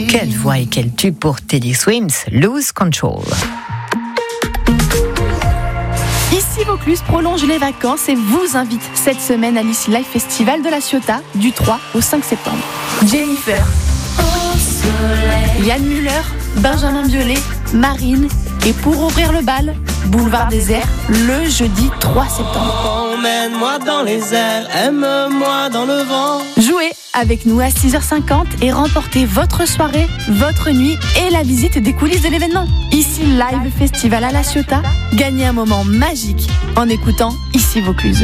Quelle voix et quel tube pour Teddy Swims, Lose Control. Ici Vaucluse prolonge les vacances et vous invite cette semaine à l'Ici Live Festival de la Ciotat du 3 au 5 septembre. Jennifer, Yann Müller, Benjamin Biolay, Marine et pour ouvrir le bal, Boulevard des Airs, le jeudi 3 septembre. Emmène-moi dans les airs, aime-moi dans le vent. Jouez avec nous à 6h50 et remportez votre soirée, votre nuit et la visite des coulisses de l'événement. Ici Live Festival à la Ciotat, gagnez un moment magique en écoutant Ici Vaucluse.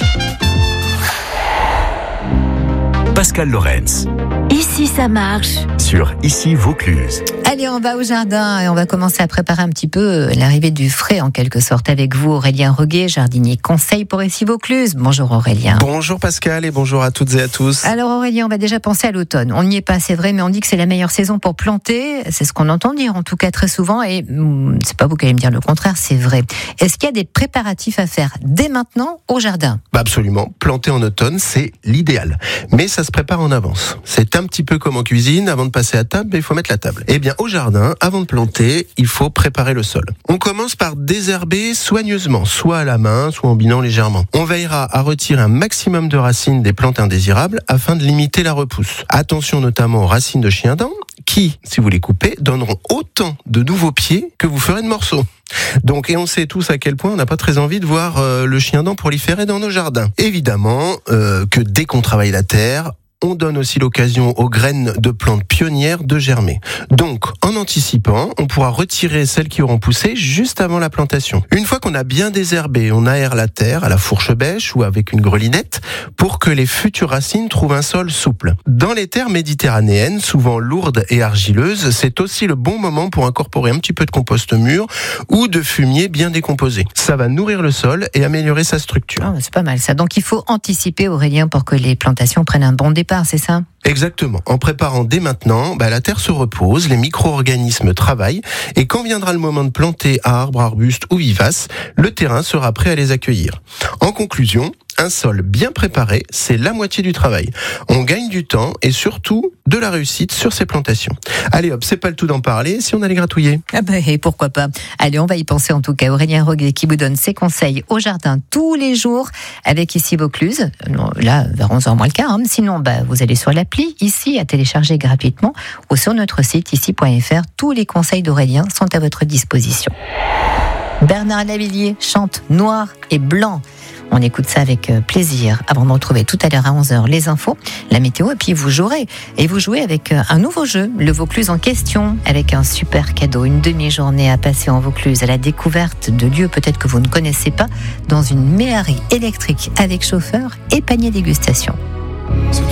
Pascal Lorenz. Ici ça marche. Sur Ici Vaucluse. Allez, on va au jardin et on va commencer à préparer un petit peu l'arrivée du frais en quelque sorte avec vous, Aurélien Roguet, jardinier conseil pour Ici Vaucluse. Bonjour Aurélien. Bonjour Pascal et bonjour à toutes et à tous. Alors Aurélien, on va déjà penser à l'automne. On n'y est pas, c'est vrai, mais on dit que c'est la meilleure saison pour planter. C'est ce qu'on entend dire en tout cas très souvent et c'est pas vous qui allez me dire le contraire, c'est vrai. Est-ce qu'il y a des préparatifs à faire dès maintenant au jardin ? Absolument, planter en automne c'est l'idéal. Mais ça se prépare en avance. C'est un petit peu comme en cuisine, avant de passer à table, il faut mettre la table. Eh bien au jardin, avant de planter, il faut préparer le sol. On commence par désherber soigneusement, soit à la main, soit en binant légèrement. On veillera à retirer un maximum de racines des plantes indésirables afin de limiter la repousse. Attention notamment aux racines de chien-dent qui, si vous les coupez, donneront autant de nouveaux pieds que vous ferez de morceaux. Donc, et on sait tous à quel point on n'a pas très envie de voir le chien-dent proliférer dans nos jardins. Évidemment que dès qu'on travaille la terre, on donne aussi l'occasion aux graines de plantes pionnières de germer. Donc, en anticipant, on pourra retirer celles qui auront poussé juste avant la plantation. Une fois qu'on a bien désherbé, on aère la terre à la fourche-bêche ou avec une grelinette pour que les futures racines trouvent un sol souple. Dans les terres méditerranéennes, souvent lourdes et argileuses, c'est aussi le bon moment pour incorporer un petit peu de compost mûr ou de fumier bien décomposé. Ça va nourrir le sol et améliorer sa structure. Oh, c'est pas mal ça. Donc, il faut anticiper, Aurélien, pour que les plantations prennent un bon départ. C'est ça ? Exactement. En préparant dès maintenant, la terre se repose, les micro-organismes travaillent, et quand viendra le moment de planter arbres, arbustes ou vivaces, le terrain sera prêt à les accueillir. En conclusion, un sol bien préparé, c'est la moitié du travail. On gagne du temps et surtout de la réussite sur ces plantations. Allez hop, c'est pas le tout d'en parler, si on allait gratouiller. Ah et pourquoi pas. Allez, on va y penser en tout cas. Aurélien Roguet qui vous donne ses conseils au jardin tous les jours avec Ici Vaucluse. Là, vers 11h moins le quart. Sinon, vous allez sur l'appli Ici à télécharger gratuitement ou sur notre site ici.fr. Tous les conseils d'Aurélien sont à votre disposition. Bernard Lavilliers chante Noir et Blanc. On écoute ça avec plaisir avant de retrouver tout à l'heure à 11h les infos, la météo et puis vous jouerez. Et vous jouez avec un nouveau jeu, le Vaucluse en question, avec un super cadeau, une demi-journée à passer en Vaucluse à la découverte de lieux peut-être que vous ne connaissez pas, dans une méhari électrique avec chauffeur et panier dégustation.